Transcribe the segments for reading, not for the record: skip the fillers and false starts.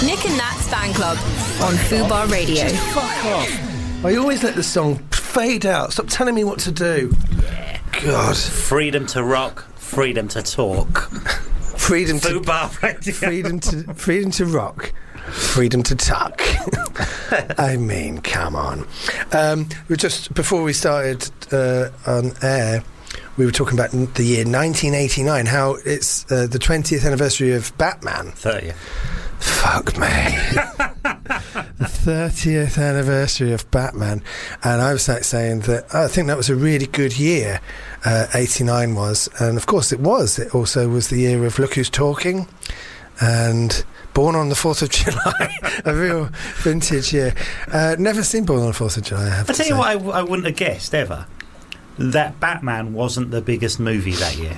Nick and Nat's Fan Club on Fubar Radio. Just fuck off. I always let the song fade out. Stop telling me what to do. Yeah. God. Freedom to rock, freedom to talk. Freedom to... Fubar Radio. Freedom to rock. Freedom to tuck. I mean, come on. We just before we started on air, we were talking about the year 1989. How it's the 20th anniversary of Batman. 30th. Fuck me. The 30th anniversary of Batman, and I was like saying that I think that was a really good year. 89 was, and of course it was. It also was the year of Look Who's Talking, and Born on the 4th of July, a real vintage year. Never seen Born on the 4th of July, I have to I'll tell say. you what I wouldn't have guessed ever. That Batman wasn't the biggest movie that year.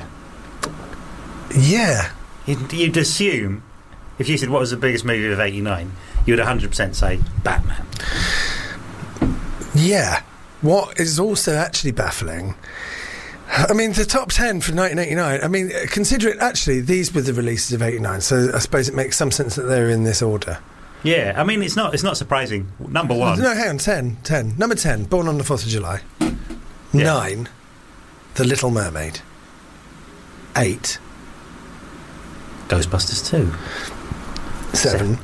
Yeah. You'd assume, if you said what was the biggest movie of 89, you would 100% say Batman. Yeah. What is also actually baffling, I mean, the top 10 for 1989, I mean, consider it, actually, these were the releases of 89, so I suppose it makes some sense that they're in this order. Yeah, I mean, it's not surprising. Number one. No, hang on, 10. Number 10, Born on the 4th of July. Yeah. 9, The Little Mermaid. 8. Ghostbusters 2. 7.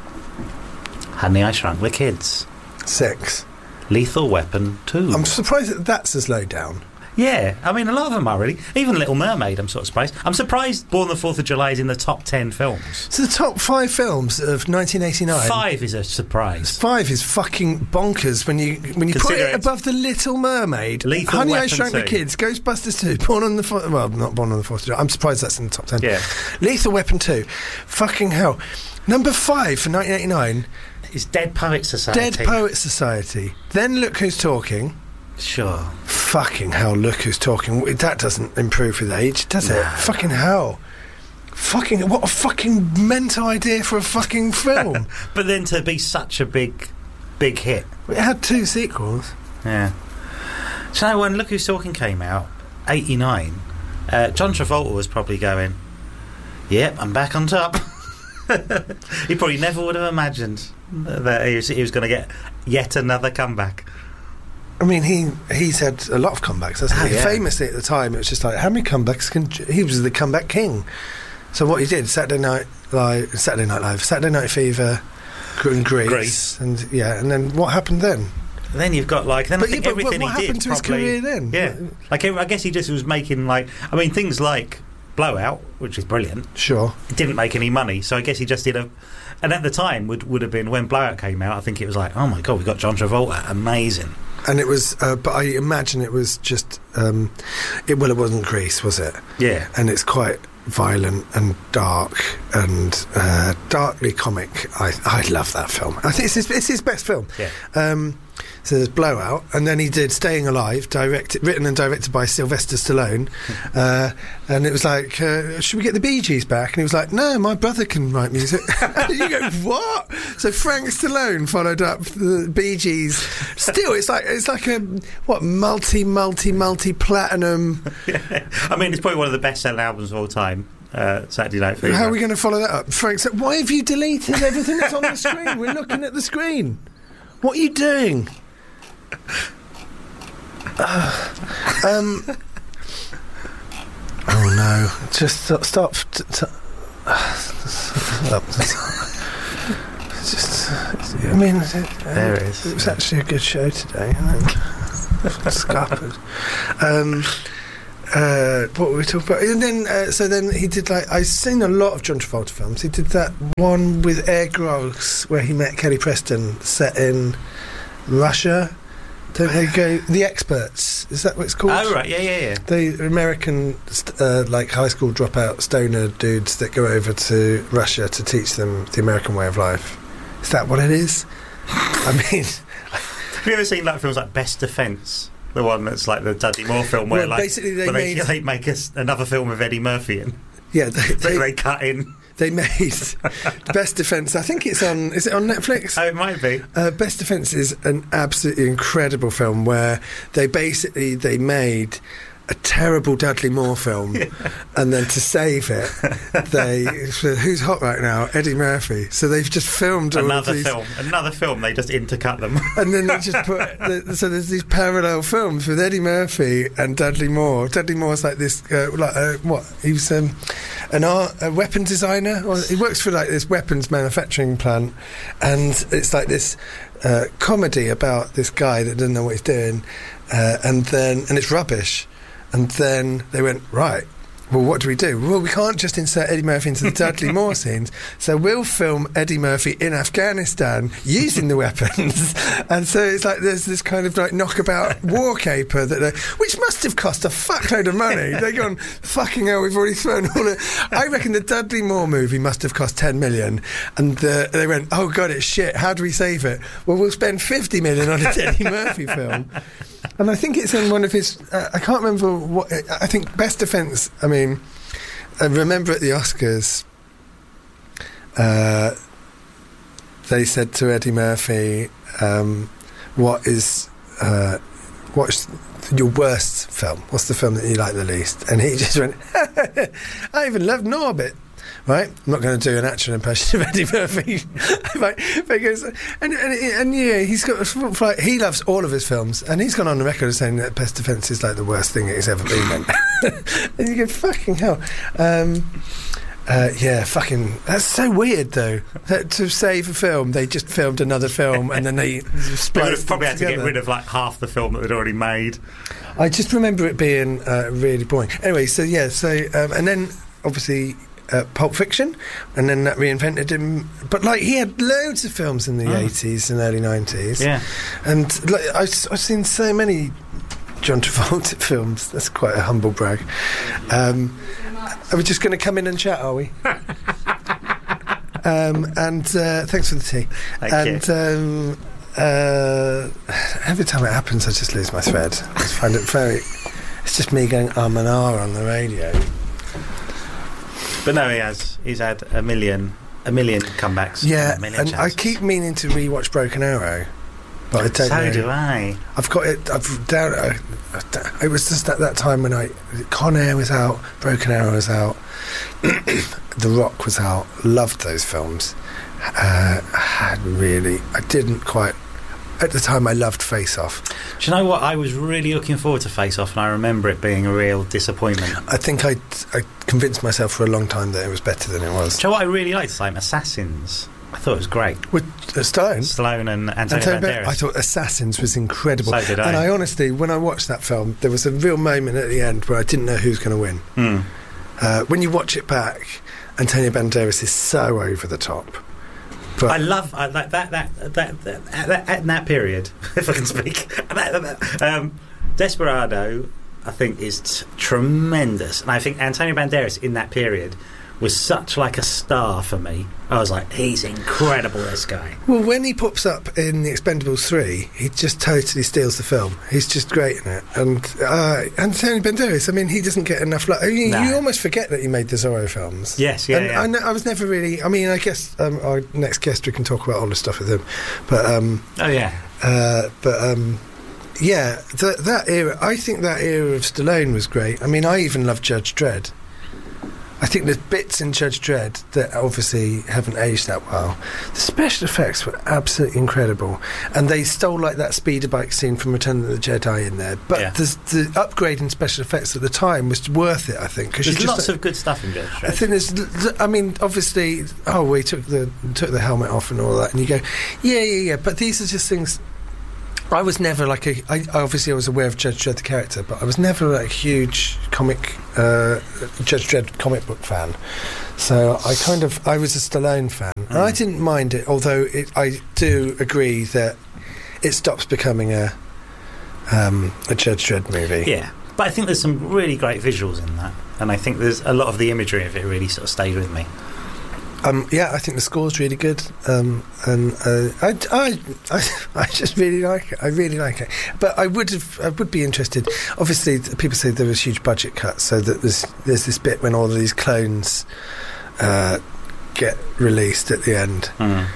Honey, I Shrunk the Kids. 6. Lethal Weapon 2. I'm surprised that that's as low down. Yeah, I mean, a lot of them are really. Even Little Mermaid, I'm sort of surprised. I'm surprised Born on the 4th of July is in the top 10 films. So the top 5 films of 1989. 5 is a surprise. 5 is fucking bonkers when you put Consider it it above The Little Mermaid, Lethal Honey, I Weapon Shrunk the 2. Kids, Ghostbusters 2, Born on the 4th... Well, not Born on the 4th of July. I'm surprised that's in the top 10. Yeah. Lethal Weapon 2. Fucking hell. Number 5 for 1989, It's Dead Poets Society. Dead Poets Society. Then Look Who's Talking. Sure. Fucking hell, Look Who's Talking. That doesn't improve with age, does it? Fucking hell. Fucking, what a fucking mental idea for a fucking film. But then to be such a big hit. It had 2 sequels. Yeah. So when Look Who's Talking came out, 89, John Travolta was probably going, yep, I'm back on top. He probably never would have imagined that he was going to get yet another comeback. I mean, he's had a lot of comebacks, hasn't he? Yeah. Famously at the time, it was just like, how many comebacks he was the comeback king. So what he did, Saturday Night Live, Saturday Night Fever, and Grease. And then what happened then? Then you've got everything what he did. happened to his career then? Yeah, I guess he just was making things like Blowout, which is brilliant. Sure. It didn't make any money, so I guess he just did and at the time would have been when Blowout came out. I think it was like, oh my god, we got John Travolta, amazing. And it was, but I imagine it was just, it wasn't Grease, was it? Yeah. And it's quite violent and dark and darkly comic. I love that film. I think it's his best film. Yeah. So there's Blowout, and then he did Staying Alive, written and directed by Sylvester Stallone. And it was like, should we get the Bee Gees back? And he was like, no, my brother can write music. And you go, what? So Frank Stallone followed up the Bee Gees. Still, it's like a multi-platinum. Yeah. I mean, it's probably one of the best-selling albums of all time. Saturday Night Fever. How are we going to follow that up? Frank said, why have you deleted everything that's on the screen? We're looking at the screen. What are you doing? Oh no! Just stop. I mean, there it is. It was actually a good show today. Scarpers. What were we talking about? And then, so then he did I've seen a lot of John Travolta films. He did that one with Air Gross where he met Kelly Preston, set in Russia. Don't they go? The Experts, is that what it's called? Oh right, yeah. The American high school dropout stoner dudes that go over to Russia to teach them the American way of life. Is that what it is? I mean, have you ever seen films like Best Defence? The one that's like the Dudley Moore film where basically they make another film with Eddie Murphy in. Yeah, they cut in. They made Best Defence. I think is it on Netflix? Oh, it might be. Best Defence is an absolutely incredible film where they made a terrible Dudley Moore film, and then to save it, who's hot right now? Eddie Murphy. So they've just filmed another film. They just intercut them, and then they just put. So there's these parallel films with Eddie Murphy and Dudley Moore. Dudley Moore's like this, what? He was a weapon designer. Or he works for like this weapons manufacturing plant, and it's like this comedy about this guy that doesn't know what he's doing, and it's rubbish. And then they went, right, well, what do we do? Well, we can't just insert Eddie Murphy into the Dudley Moore scenes, so we'll film Eddie Murphy in Afghanistan using the weapons. And so it's like there's this kind of like knockabout war caper which must have cost a fuckload of money. They're going, fucking hell, we've already thrown all it. I reckon the Dudley Moore movie must have cost 10 million. And they went, oh God, it's shit. How do we save it? Well, we'll spend 50 million on a Eddie Murphy film. And I think it's in one of his... I can't remember what... I think Best Defence... I mean, I remember at the Oscars, they said to Eddie Murphy, what's your worst film? What's the film that you like the least? And he just went, I even love Norbit. Right, I'm not going to do an actual impression of Eddie Murphy, because he's got he loves all of his films, and he's gone on the record as saying that Best Defence is like the worst thing he's ever been in. And you go, fucking hell, that's so weird though. That to save a film, they just filmed another film, and then they would have probably had to get rid of like half the film that they'd already made. I just remember it being really boring. Anyway, and then obviously. Pulp Fiction, and then that reinvented him. But like he had loads of films in the 80s and early 90s. Yeah, and like I've seen so many John Travolta films. That's quite a humble brag. Are we just going to come in and chat? Are we? And thanks for the tea. Thank you. Every time it happens, I just lose my thread. I just find it very. It's just me going and on the radio. But no, he's had a million comebacks. Yeah, and I keep meaning to rewatch Broken Arrow, but I don't know. So do I. I've got it. It was just at that time when Con Air was out, Broken Arrow was out, The Rock was out. Loved those films. I didn't quite. At the time, I loved Face Off. Do you know what? I was really looking forward to Face Off, and I remember it being a real disappointment. I think I convinced myself for a long time that it was better than it was. Do you know what I really liked? Assassins. I thought it was great. With Stallone and Antonio Banderas. I thought Assassins was incredible. So did I. And I honestly, when I watched that film, there was a real moment at the end where I didn't know who's going to win. When you watch it back, Antonio Banderas is so over the top. But I love that period, if I can speak. Desperado, I think, is tremendous, and I think Antonio Banderas in that period was such like a star for me. I was like, he's incredible, this guy. Well, when he pops up in The Expendables 3, he just totally steals the film. He's just great in it. And Antonio Banderas, I mean, he doesn't get enough love. You almost forget that he made the Zorro films. Yes, yeah. And I was never really... I mean, I guess our next guest, we can talk about all the stuff with him. But... that era... I think that era of Stallone was great. I mean, I even loved Judge Dredd. I think there's bits in Judge Dredd that obviously haven't aged that well. The special effects were absolutely incredible, and they stole like that speeder bike scene from Return of the Jedi in there. But the upgrade in special effects at the time was worth it, I think. There's lots of good stuff in Judge Dredd. I think there's. I mean, obviously, we took the helmet off and all that, and you go, yeah. But these are just things. I was never like I was aware of Judge Dredd the character, but I was never like a huge Judge Dredd comic book fan. So I was a Stallone fan, and I didn't mind it. Although I do agree that it stops becoming a Judge Dredd movie. Yeah, but I think there's some really great visuals in that, and I think there's a lot of the imagery of it really sort of stayed with me. I think the score's really good, and I just really like it. I really like it. But I would be interested. Obviously, people say there was huge budget cuts, so that there's this bit when all of these clones get released at the end.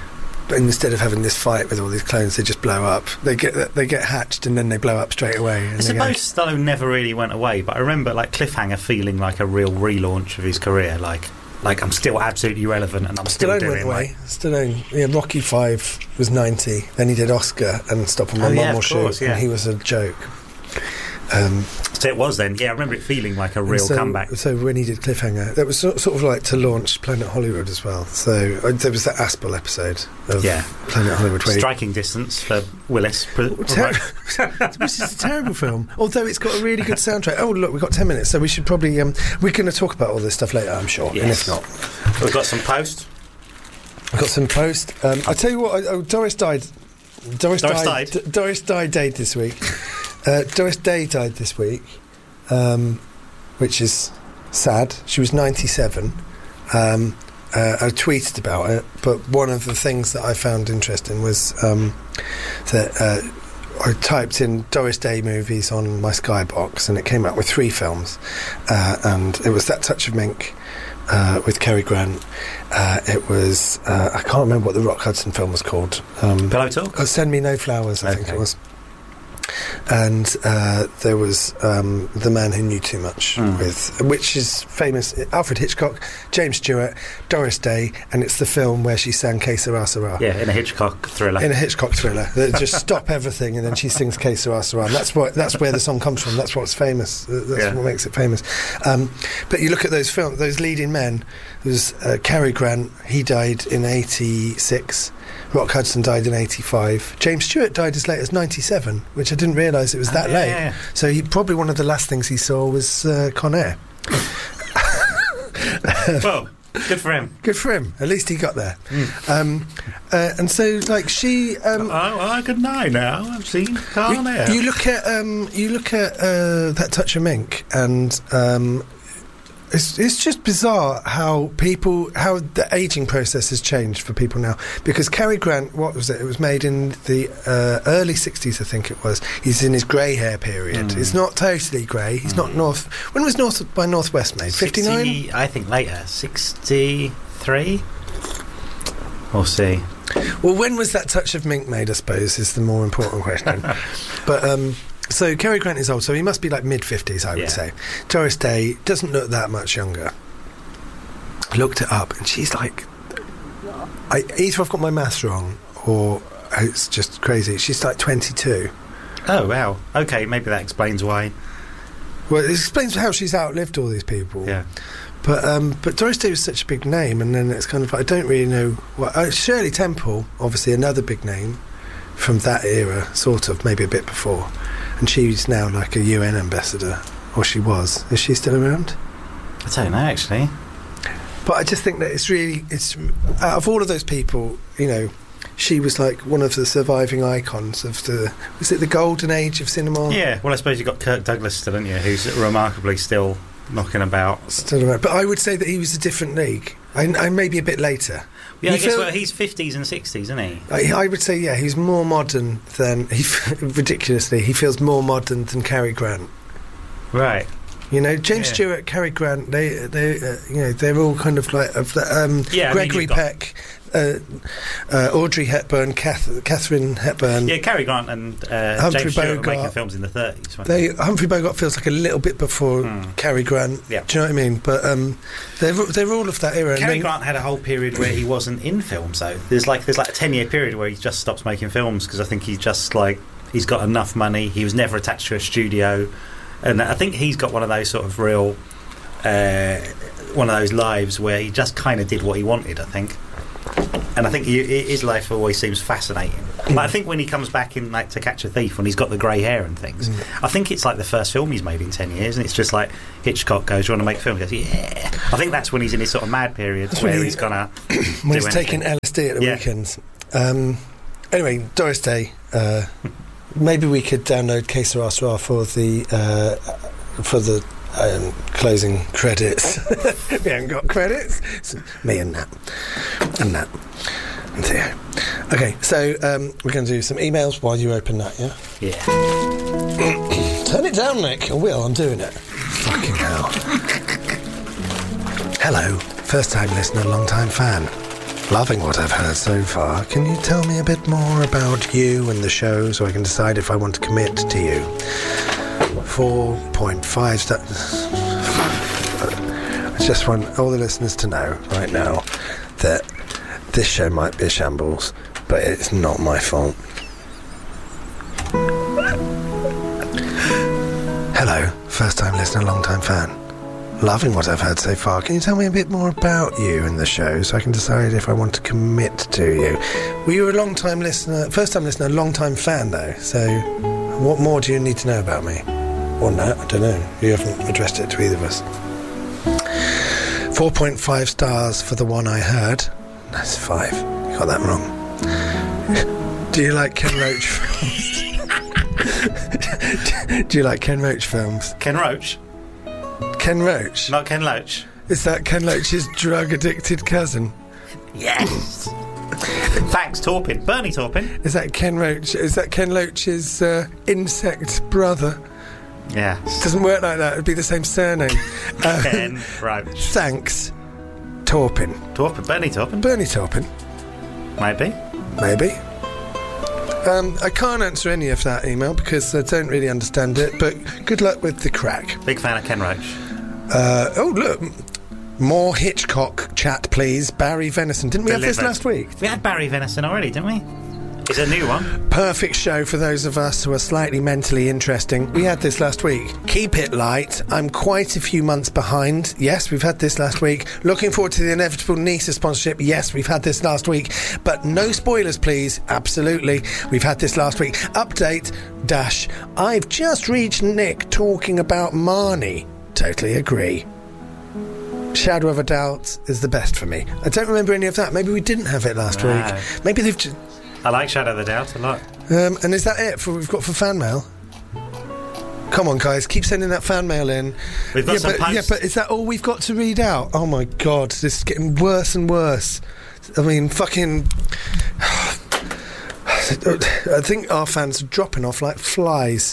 but instead of having this fight with all these clones, they just blow up. They get hatched and then they blow up straight away. And I suppose Stallone never really went away, but I remember like Cliffhanger feeling like a real relaunch of his career. Like I'm still absolutely relevant, and I'm still Stallone doing. Went away. Stallone, yeah, Rocky V was 90. Then he did Oscar and Stop on My Mum Will Shoot, and he was a joke. So it was then. Yeah, I remember it feeling like a real comeback. So when he did Cliffhanger, that was sort of like to launch Planet Hollywood as well. So there was that Aspel episode of Planet Hollywood. Striking Distance for Willis. Which is a terrible film, although it's got a really good soundtrack. Oh look, we've got 10 minutes, so we should probably we're going to talk about all this stuff later, I'm sure. Yes. And if not, we've got some post. I've got some post. I tell you what, Doris died. Doris died this week. Doris Day died this week, which is sad. She was 97. I tweeted about it, but one of the things that I found interesting was that I typed in Doris Day movies on my Skybox, and it came up with 3 films, and it was That Touch of Mink with Cary Grant. It was I can't remember what the Rock Hudson film was called. Pillow Talk? Send Me No Flowers, I think it was. And there was The Man Who Knew Too Much, which is famous. Alfred Hitchcock, James Stewart, Doris Day, and it's the film where she sang Que Sera Sera. Yeah, in a Hitchcock thriller. They just stop everything, and then she sings Que Sera Sera. And that's where the song comes from. That's what's famous. That's what makes it famous. But you look at those films, those leading men. There was Cary Grant. He died in 86. Rock Hudson died in 85. James Stewart died as late as 97, which I didn't realise it was that late. Yeah. So probably one of the last things he saw was Con Air. Well, good for him. Good for him. At least he got there. And so, like, she... I could know now. I've seen Con Air. You look at That Touch of Mink, and... It's just bizarre how the ageing process has changed for people now. Because Cary Grant, what was it? It was made in the early 60s, I think it was. He's in his grey hair period. It's not totally grey. He's not North... When was North by Northwest made? 59? I think later. 63? We'll see. Well, when was That Touch of Mink made, I suppose, is the more important question. But... So Cary Grant is old, so he must be like mid-50s, I would say. Doris Day doesn't look that much younger. I looked it up, and she's like... either I've got my maths wrong, or it's just crazy. She's like 22. Oh, wow. Okay, maybe that explains why. Well, it explains how she's outlived all these people. Yeah. But Doris Day was such a big name, and then it's kind of... I don't really know... Shirley Temple, obviously another big name from that era, sort of, maybe a bit before. And she's now like a UN ambassador, or she was. Is she still around? I don't know, actually. But I just think that it's out of all of those people, she was like one of the surviving icons of was it the golden age of cinema? Yeah, well, I suppose you've got Kirk Douglas still, haven't you, who's remarkably still knocking about. Still around. But I would say that he was a different league. I maybe a bit later. Yeah, I guess he's 50s and 60s, isn't he? I would say, yeah, he's more modern than... ridiculously, he feels more modern than Cary Grant. Right. James Stewart, Cary Grant, they're all kind of like... Gregory Peck, Audrey Hepburn, Catherine Hepburn... Yeah, Cary Grant and Humphrey James Stewart Bogart were making films in the 30s. Humphrey Bogart feels like a little bit before Cary Grant. Yeah. Do you know what I mean? But they're all of that era. Cary Grant had a whole period where he wasn't in films, though. There's like a 10-year period where he just stops making films because I think he's just like... He's got enough money. He was never attached to a studio. And I think he's got one of those sort of real... one of those lives where he just kind of did what he wanted, I think. And I think his life always seems fascinating. But I think when he comes back in like To Catch a Thief, when he's got the grey hair and things, I think it's like the first film he's made in 10 years, and it's just like Hitchcock goes, "You want to make a film?" He goes, "Yeah." I think that's when he's in his sort of mad period where he's gonna when he's taking LSD at the weekends. Anyway, Doris Day. Maybe we could download Que Sera Sera for the closing credits. We haven't got credits. It's me and Nat. And Theo. Okay, so we're going to do some emails while you open that, yeah? Yeah. Turn it down, Nick. I will, I'm doing it. Fucking hell. Hello, first time listener, long time fan. Loving what I've heard so far. Can you tell me a bit more about you and the show so I can decide if I want to commit to you? 4.5 stars. I just want all the listeners to know right now that this show might be a shambles, but it's not my fault. Hello, first time listener, long time fan. Loving what I've heard so far. Can you tell me a bit more about you and the show so I can decide if I want to commit to you? Well, you were a long time listener, first time listener, long time fan though, so what more do you need to know about me? Or no, I don't know. You haven't addressed it to either of us. 4.5 stars for the one I heard. That's 5. You got that wrong. Do you like Ken Roach films? Do you like Ken Roach films? Ken Roach? Ken Roach? Not Ken Loach. Is that Ken Loach's drug-addicted cousin? Yes! Thanks, Torpin. Bernie Torpin. Is that Ken Roach? Is that Ken Loach's insect brother? Yeah. It doesn't work like that. It'd be the same surname. Ken Roach. Thanks, Torpin. Torpin. Bernie Torpin. Bernie Torpin. Maybe. Maybe. I can't answer any of that email because I don't really understand it, but good luck with the crack. Big fan of Ken Roach. Oh, look. More Hitchcock chat, please. Barry Venison. Didn't we have this last week? We had Barry Venison already, didn't we? It's a new one. Perfect show for those of us who are slightly mentally interesting. We had this last week. Keep it light. I'm quite a few months behind. Yes, we've had this last week. Looking forward to the inevitable Nisa sponsorship. Yes, we've had this last week. But no spoilers, please. Absolutely. We've had this last week. Update dash. I've just reached Nick talking about Marnie. Totally agree. Shadow of a Doubt is the best for me. I don't remember any of that. Maybe we didn't have it last week. Maybe they've just... I like Shadow of the Doubt a lot. And is that it for what we've got for fan mail? Come on, guys, keep sending that fan mail in. We've got some posts. Yeah, but is that all we've got to read out? Oh my God, this is getting worse and worse. I mean, fucking... I think our fans are dropping off like flies.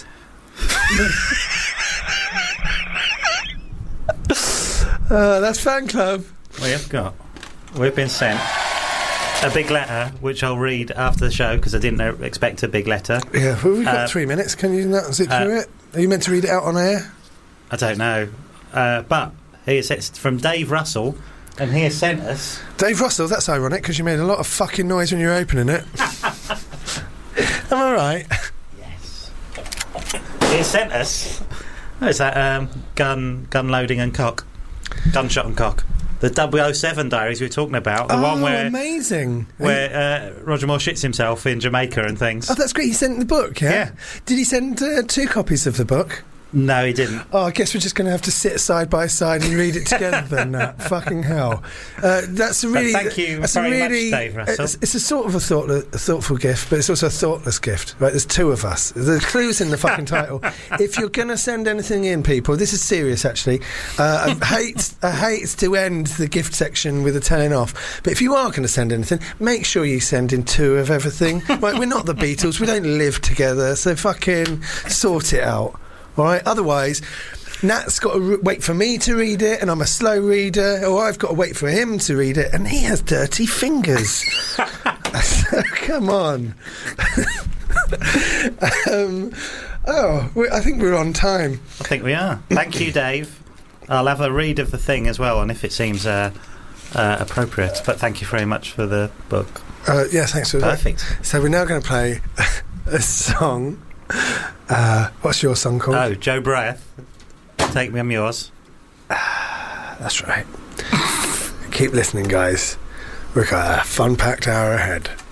That's fan club. We've been sent a big letter, which I'll read after the show because I didn't expect a big letter. Yeah, well, we've got 3 minutes. Can you zip through it? Are you meant to read it out on air? I don't know. But it's from Dave Russell, and he has sent us... Dave Russell, that's ironic because you made a lot of fucking noise when you were opening it. Am I right? Yes. He has sent us... Oh, is that gun loading and cock? Gunshot and cock. The 007 diaries we were talking about. The one where... amazing. Where Roger Moore shits himself in Jamaica and things. Oh, that's great. He sent the book, yeah? Yeah. Did he send 2 copies of the book? No, he didn't. Oh, I guess we're just going to have to sit side by side and read it together then, Nat. Fucking hell. That's a really... But thank you very much, Dave Russell. It's a sort of a thoughtful gift, but it's also a thoughtless gift. Right, there's 2 of us. The clue's in the fucking title. If you're going to send anything in, people, this is serious, actually. I hate to end the gift section with a telling off, but if you are going to send anything, make sure you send in 2 of everything. Right, we're not the Beatles. We don't live together, so fucking sort it out. All right. Otherwise, Nat's got to wait for me to read it, and I'm a slow reader, or I've got to wait for him to read it, and he has dirty fingers. So, come on. I think we're on time. I think we are. Thank you, Dave. I'll have a read of the thing as well, and if it seems appropriate. But thank you very much for the book. Yeah, thanks for that. Perfect. So we're now going to play a song. What's your song called? Oh, Joe Bryant. Take Me, I'm Yours. That's right. Keep listening, guys. We've got a fun-packed hour ahead.